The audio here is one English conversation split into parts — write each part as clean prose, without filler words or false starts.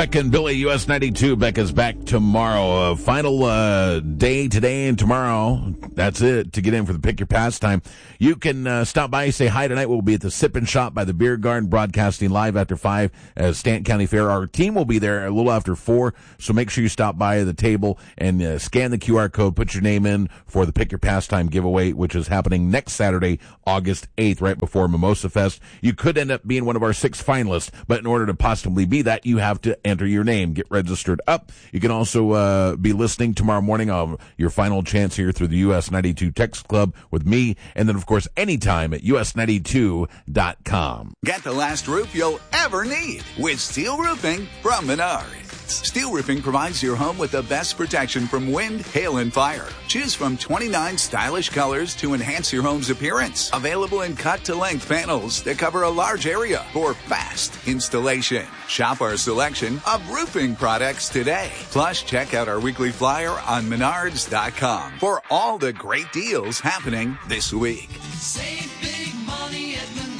Becca and Billy, US 92. Becca's back tomorrow. Final day today and tomorrow. That's it to get in for the Pick Your Pastime. You can stop by, say hi tonight. We'll be at the Sip and Shop by the Beer Garden, broadcasting live after 5 at Stanton County Fair. Our team will be there a little after 4, so make sure you stop by the table and scan the QR code, put your name in for the Pick Your Pastime giveaway, which is happening next Saturday, August 8th, right before Mimosa Fest. You could end up being one of our 6 finalists, but in order to possibly be that, you have to enter your name, get registered up. You can also be listening tomorrow morning on your final chance here through the US 92 Text Club with me, and then, of course, anytime at us92.com. Get the last roof you'll ever need with steel roofing from Menards. Steel roofing provides your home with the best protection from wind, hail, and fire. Choose from 29 stylish colors to enhance your home's appearance. Available in cut-to-length panels that cover a large area for fast installation. Shop our selection of roofing products today. Plus, check out our weekly flyer on Menards.com for all the great deals happening this week. Save big money at Menards.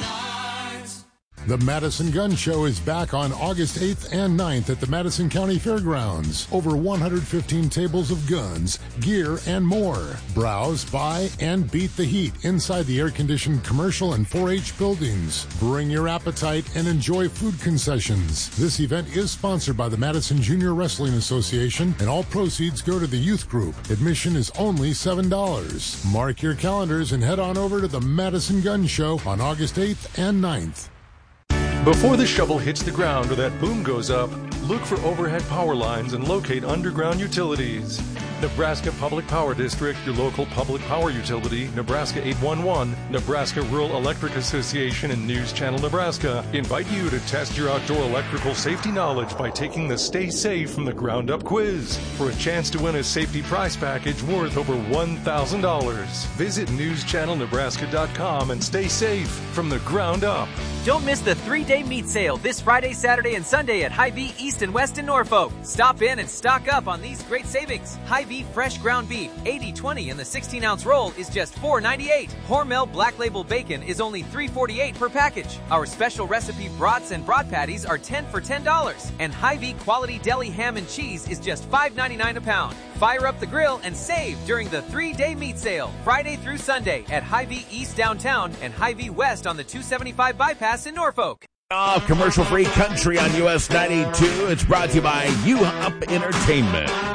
The Madison Gun Show is back on August 8th and 9th at the Madison County Fairgrounds. Over 115 tables of guns, gear, and more. Browse, buy, and beat the heat inside the air-conditioned commercial and 4-H buildings. Bring your appetite and enjoy food concessions. This event is sponsored by the Madison Junior Wrestling Association, and all proceeds go to the youth group. Admission is only $7. Mark your calendars and head on over to the Madison Gun Show on August 8th and 9th. Before the shovel hits the ground or that boom goes up, look for overhead power lines and locate underground utilities. Nebraska Public Power District, your local public power utility, Nebraska 811, Nebraska Rural Electric Association, and News Channel Nebraska invite you to test your outdoor electrical safety knowledge by taking the Stay Safe from the Ground Up quiz for a chance to win a safety prize package worth over $1,000. Visit newschannelnebraska.com and stay safe from the ground up. Don't miss the 3-day meat sale this Friday, Saturday, and Sunday at Hy-Vee East and West in Norfolk. Stop in and stock up on these great savings. Hy-Vee fresh ground beef, 80/20 in the 16-ounce roll is just $4.98. Hormel Black Label bacon is only $3.48 per package. Our special recipe brats and broad patties are 10 for $10. And Hy-Vee quality deli ham and cheese is just $5.99 a pound. Fire up the grill and save during the 3-day meat sale, Friday through Sunday at Hy-Vee East downtown and Hy-Vee West on the 275 bypass in Norfolk. Commercial-free country on US 92. It's brought to you by U-Up Entertainment.